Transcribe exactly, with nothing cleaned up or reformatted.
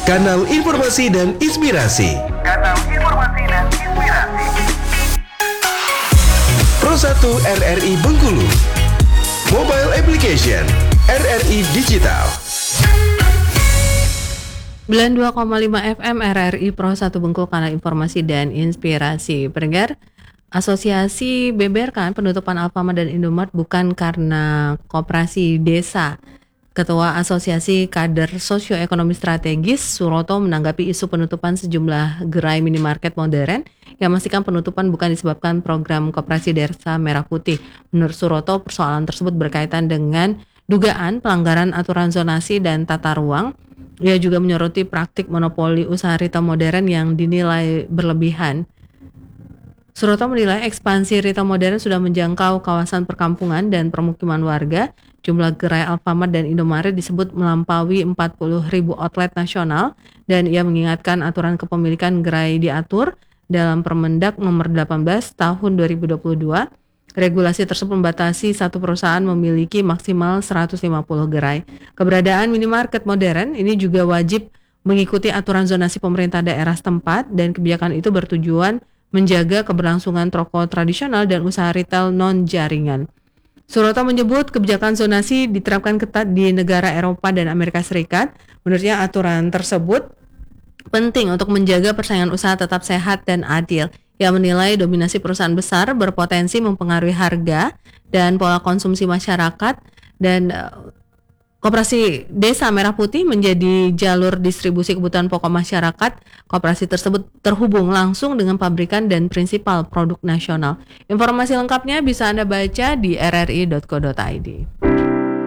Kanal Informasi dan Inspirasi. Kanal Informasi dan Inspirasi. Pro satu R R I Bengkulu. Mobile Application R R I Digital. sembilan puluh dua koma lima F M R R I Pro satu Bengkulu, Kanal Informasi dan Inspirasi. Pendengar, Asosiasi beberkan penutupan Alfamart dan Indomart bukan karena koperasi desa. Ketua Asosiasi Kader Sosioekonomi Strategis Suroto menanggapi isu penutupan sejumlah gerai minimarket modern yang memastikan penutupan bukan disebabkan program koperasi desa Merah Putih. Menurut Suroto, persoalan tersebut berkaitan dengan dugaan pelanggaran aturan zonasi dan tata ruang. Ia juga menyoroti praktik monopoli usaha retail modern yang dinilai berlebihan. Suroto menilai ekspansi retail modern sudah menjangkau kawasan perkampungan dan permukiman warga. Jumlah gerai Alfamart dan Indomaret disebut melampaui empat puluh ribu outlet nasional, dan ia mengingatkan aturan kepemilikan gerai diatur dalam Permendak nomor delapan belas tahun dua ribu dua puluh dua. Regulasi tersebut membatasi satu perusahaan memiliki maksimal seratus lima puluh gerai. Keberadaan minimarket modern ini juga wajib mengikuti aturan zonasi pemerintah daerah setempat, dan kebijakan itu bertujuan menjaga keberlangsungan toko tradisional dan usaha retail non-jaringan. Suroto menyebut kebijakan zonasi diterapkan ketat di negara Eropa dan Amerika Serikat. Menurutnya aturan tersebut penting untuk menjaga persaingan usaha tetap sehat dan adil. Ia menilai dominasi perusahaan besar berpotensi mempengaruhi harga dan pola konsumsi masyarakat, dan Koperasi Desa Merah Putih menjadi jalur distribusi kebutuhan pokok masyarakat. Koperasi tersebut terhubung langsung dengan pabrikan dan prinsipal produk nasional. Informasi lengkapnya bisa Anda baca di r r i dot co dot i d.